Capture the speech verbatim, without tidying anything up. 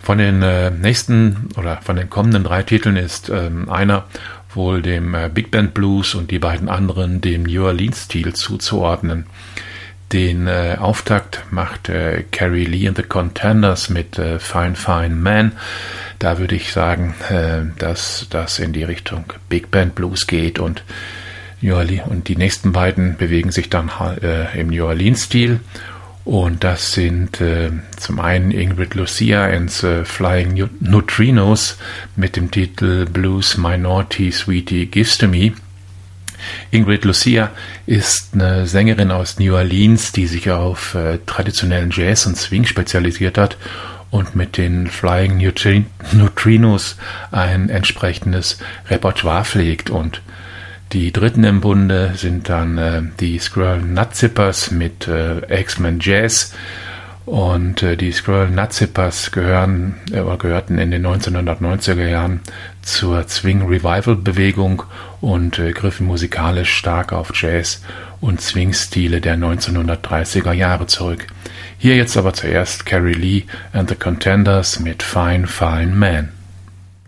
Von den äh, nächsten oder von den kommenden drei Titeln ist ähm, einer wohl dem äh, Big Band Blues und die beiden anderen dem New Orleans-Stil zuzuordnen. Den äh, Auftakt macht äh, Carrie Lee and the Contenders mit äh, Fine Fine Man. Da würde ich sagen, äh, dass das in die Richtung Big Band Blues geht und New Orleans, und die nächsten beiden bewegen sich dann äh, im New Orleans-Stil. Und das sind äh, zum einen Ingrid Lucia and the Flying Neutrinos mit dem Titel Blues My Naughty Sweetie Gives to Me. Ingrid Lucia ist eine Sängerin aus New Orleans, die sich auf äh, traditionellen Jazz und Swing spezialisiert hat und mit den Flying Neutrinos ein entsprechendes Repertoire pflegt. Und die dritten im Bunde sind dann äh, die Squirrel Nutzippers mit äh, X-Men Jazz. Und äh, die Squirrel Nutzippers gehören, äh, gehörten in den neunzehnhundertneunziger Jahren zur Swing-Revival-Bewegung und äh, griffen musikalisch stark auf Jazz- und Swing-Stile der neunzehnhundertdreißiger Jahre zurück. Hier jetzt aber zuerst Carrie Lee and the Contenders mit Fine Fine Man.